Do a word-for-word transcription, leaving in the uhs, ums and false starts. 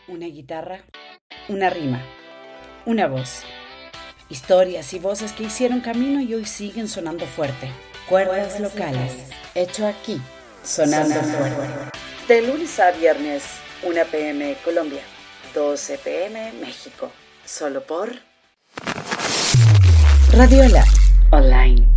Una guitarra, una rima, una voz. Historias y voces que hicieron camino y hoy siguen sonando fuerte. Cuerdas locales, hecho aquí, sonando fuerte. De lunes a viernes, una pe eme Colombia, doce pe eme México. Solo por Radiola Online.